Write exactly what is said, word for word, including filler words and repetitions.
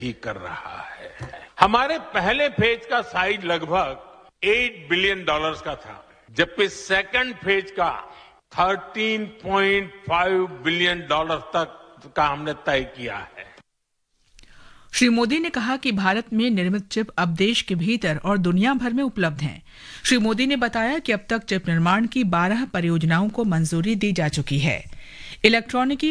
ही कर रहा है। हमारे पहले फेज का साइज लगभग आठ बिलियन डॉलर्स का था, जबकि सेकंड फेज का तेरह पॉइंट पाँच बिलियन डॉलर तक का हमने तय किया है। श्री मोदी ने कहा कि भारत में निर्मित चिप अब देश के भीतर और दुनिया भर में उपलब्ध हैं। श्री मोदी ने बताया कि अब तक चिप निर्माण की बारह परियोजनाओं को मंजूरी दी जा चुकी है। इलेक्ट्रॉनिकी